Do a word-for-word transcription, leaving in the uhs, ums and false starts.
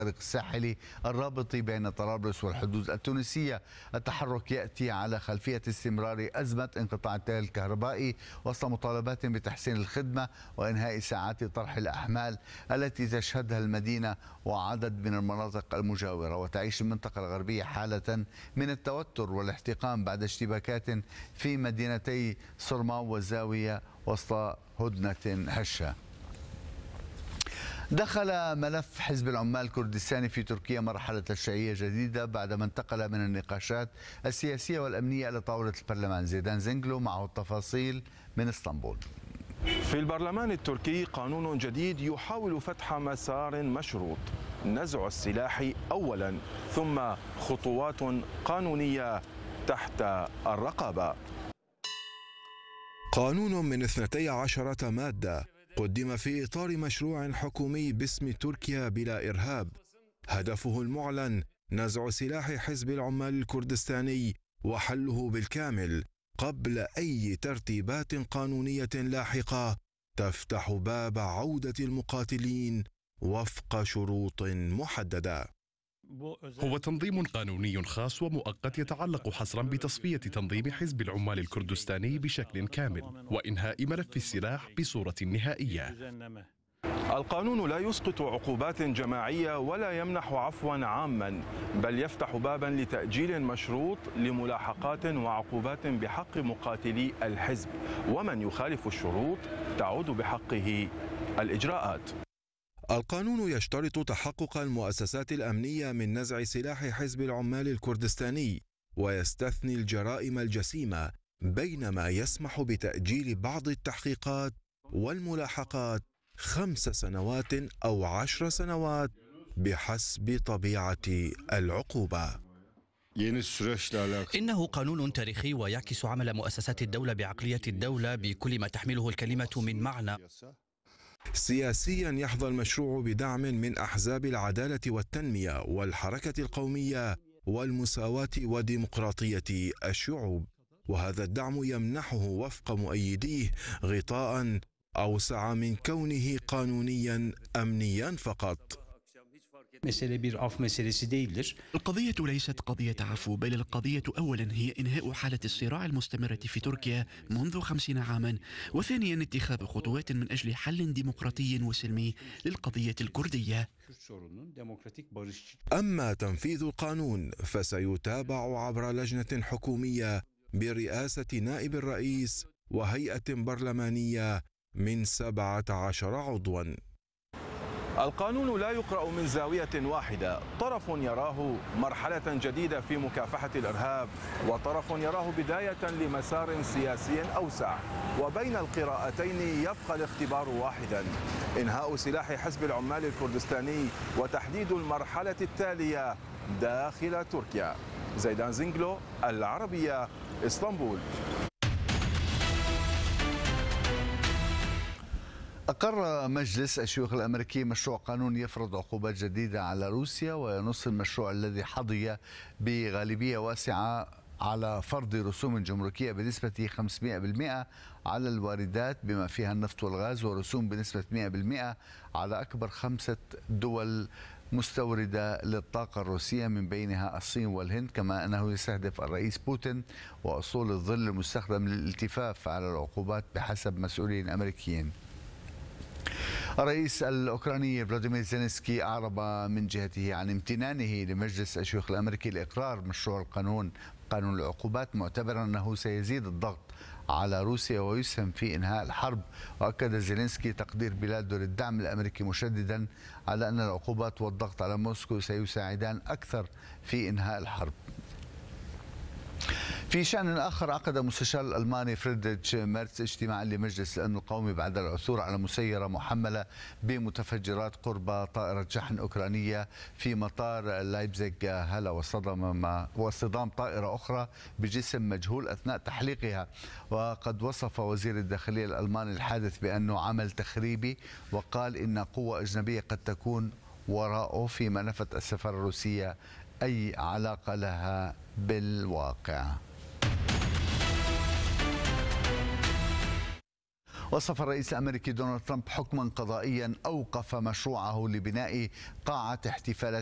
الساحلي الرابط بين طرابلس والحدود التونسية. التحرك يأتي على خلفية استمرار أزمة انقطاع التيار الكهربائي وسط مطالبات بتحسين الخدمة وإنهاء ساعات طرح الأحمال التي تشهدها المدينة وعدد من المناطق المجاورة. وتعيش المنطقة الغربية حالة من التوتر والاحتقان بعد اشتباكات في مدينتي صرماء والزاوية وسط هدنة هشة. دخل ملف حزب العمال الكردستاني في تركيا مرحلة تشريعية جديدة بعدما انتقل من النقاشات السياسية والأمنية إلى طاولة البرلمان. زيدان زنجلو معه التفاصيل من اسطنبول. في البرلمان التركي قانون جديد يحاول فتح مسار مشروط، نزع السلاح أولا ثم خطوات قانونية تحت الرقابة. قانون من اثنتي عشرة مادة قدم في إطار مشروع حكومي باسم تركيا بلا إرهاب، هدفه المعلن نزع سلاح حزب العمال الكردستاني وحله بالكامل قبل أي ترتيبات قانونية لاحقة تفتح باب عودة المقاتلين وفق شروط محددة. هو تنظيم قانوني خاص ومؤقت يتعلق حصرا بتصفية تنظيم حزب العمال الكردستاني بشكل كامل وإنهاء ملف السلاح بصورة نهائية. القانون لا يسقط عقوبات جماعية ولا يمنح عفوا عاما، بل يفتح بابا لتأجيل مشروط لملاحقات وعقوبات بحق مقاتلي الحزب، ومن يخالف الشروط تعود بحقه الإجراءات. القانون يشترط تحقق المؤسسات الأمنية من نزع سلاح حزب العمال الكردستاني ويستثني الجرائم الجسيمة، بينما يسمح بتأجيل بعض التحقيقات والملاحقات خمس سنوات أو عشر سنوات بحسب طبيعة العقوبة. إنه قانون تاريخي ويعكس عمل مؤسسات الدولة بعقلية الدولة بكل ما تحمله الكلمة من معنى. سياسيا يحظى المشروع بدعم من أحزاب العدالة والتنمية والحركة القومية والمساواة وديمقراطية الشعوب، وهذا الدعم يمنحه وفق مؤيديه غطاء أوسع من كونه قانونيا أمنيا فقط. القضية ليست قضية عفو، بل القضية أولا هي إنهاء حالة الصراع المستمرة في تركيا منذ خمسين عاما، وثانيا اتخاذ خطوات من أجل حل ديمقراطي وسلمي للقضية الكردية. أما تنفيذ القانون فسيتابع عبر لجنة حكومية برئاسة نائب الرئيس وهيئة برلمانية من سبعة عشر عضوا. القانون لا يقرأ من زاوية واحدة، طرف يراه مرحلة جديدة في مكافحة الإرهاب وطرف يراه بداية لمسار سياسي أوسع، وبين القراءتين يبقى الاختبار واحدا: إنهاء سلاح حزب العمال الكردستاني وتحديد المرحلة التالية داخل تركيا. زيدان زنجلو، العربية، اسطنبول. أقر مجلس الشيوخ الأمريكي مشروع قانون يفرض عقوبات جديدة على روسيا، وينص المشروع الذي حظي بغالبية واسعة على فرض رسوم جمركية بنسبة خمسمائة بالمئة على الواردات بما فيها النفط والغاز، ورسوم بنسبة مئة بالمئة على أكبر خمسة دول مستوردة للطاقة الروسية من بينها الصين والهند، كما أنه يستهدف الرئيس بوتين وأصول الظل المستخدم للالتفاف على العقوبات بحسب مسؤولين أمريكيين. الرئيس الأوكراني فلاديمير زيلينسكي أعرب من جهته عن امتنانه لمجلس الشيوخ الأمريكي لإقرار مشروع القانون قانون العقوبات، معتبرا أنه سيزيد الضغط على روسيا ويسهم في إنهاء الحرب. وأكد زيلينسكي تقدير بلاده للدعم الأمريكي، مشددا على أن العقوبات والضغط على موسكو سيساعدان أكثر في إنهاء الحرب. في شأن آخر، عقد المستشار الألماني فريدريتش ميرتز اجتماعا لمجلس الأمن القومي بعد العثور على مسيرة محملة بمتفجرات قرب طائرة شحن أوكرانية في مطار لايبزيغ هلا، واصطدم واصطدام طائرة أخرى بجسم مجهول أثناء تحليقها. وقد وصف وزير الداخلية الألماني الحادث بأنه عمل تخريبي، وقال إن قوة أجنبية قد تكون وراءه، فيما نفت السفارة الروسية أي علاقة لها بالواقع. وصف الرئيس الأمريكي دونالد ترامب حكما قضائيا أوقف مشروعه لبناء قاعة احتفالات